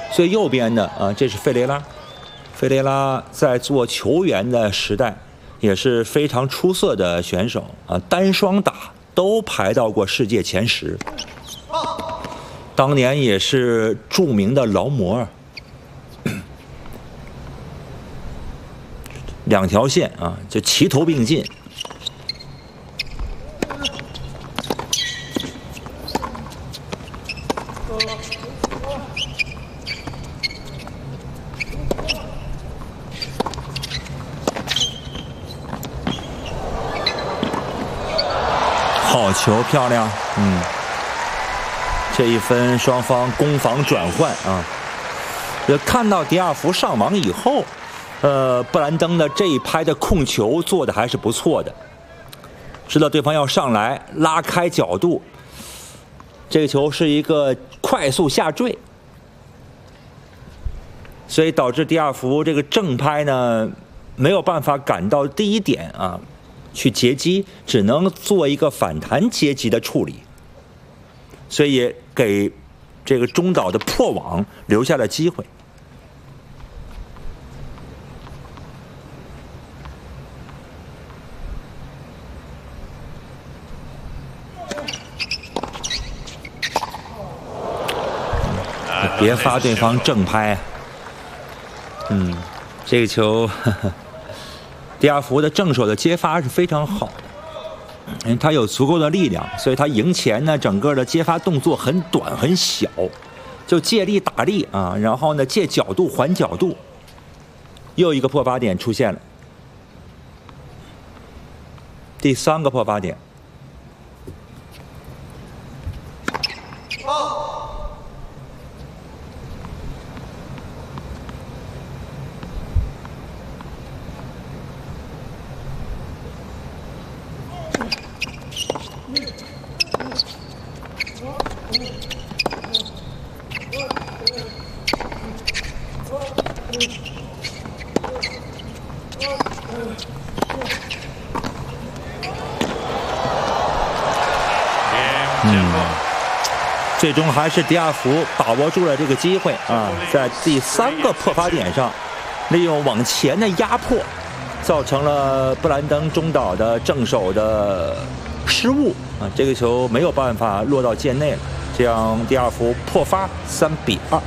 最右边的啊，这是费雷拉。费雷拉在做球员的时代也是非常出色的选手啊，单双打都排到过世界前10。当年也是著名的劳模。2条线啊，就齐头并进。好球，漂亮，这一分双方攻防转换啊。看到迪亚福上网以后，布兰登的这一拍的控球做的还是不错的，知道对方要上来，拉开角度，这个球是一个快速下坠，所以导致迪亚福这个正拍呢没有办法赶到第一点啊。去截击，只能做一个反弹截击的处理，所以也给这个中岛的破网留下了机会。别发对方正拍，这个球。迪亚福的正手的接发是非常好的，因为他有足够的力量，所以他赢前呢，整个的接发动作很短很小，就借力打力啊，然后呢借角度还角度，又一个破发点出现了，第3个破发点。最终还是迪亚福把握住了这个机会啊，在第3个破发点上，利用往前的压迫，造成了布兰登中岛的正手的失误啊，这个球没有办法落到界内了，这样迪亚福破发3比2。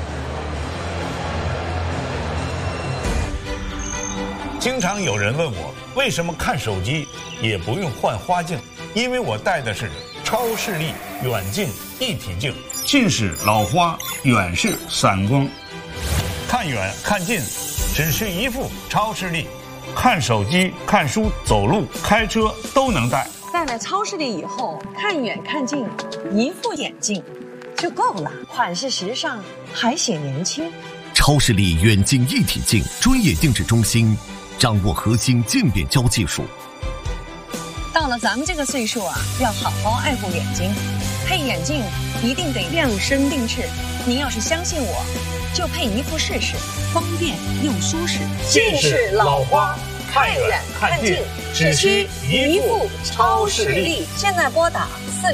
经常有人问我，为什么看手机也不用换花镜？因为我戴的是超视力远近一体镜，近视老花，远视散光，看远看近只需一副超视力，看手机、看书、走路、开车都能戴。 戴了超视力以后，看远看近，一副眼镜就够了，款式时尚，还显年轻。 超视力远近一体镜专业定制中心，掌握核心渐变焦技术。 到了咱们这个岁数啊，要好好爱护眼睛，配眼镜一定得量身定制。您要是相信我，就配一副试试，方便又舒适。 近视老花，看远看近，只需一副超视力。 现在拨打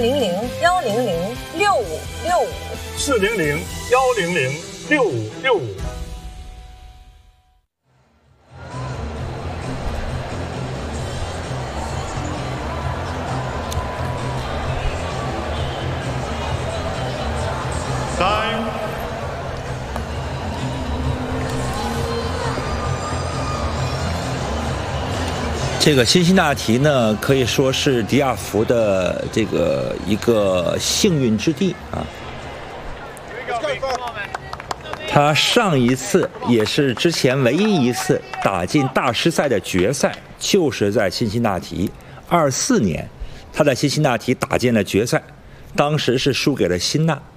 400-100-6565，400-100-6565。 这个辛辛那提呢，可以说是迪亚福的这个一个幸运之地啊。他上一次也是之前唯一一次打进大师赛的决赛，就是在辛辛那提。24年，他在辛辛那提打进了决赛，当时是输给了辛纳。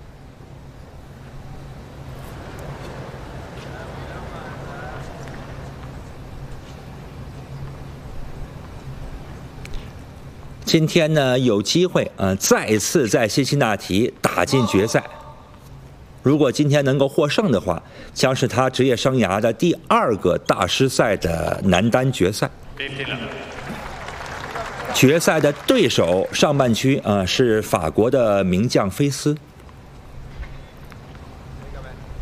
今天呢，有机会再一次在辛辛那提打进决赛。如果今天能够获胜的话，将是他职业生涯的第2个大师赛的男单决赛。决赛的对手上半区是法国的名将菲斯。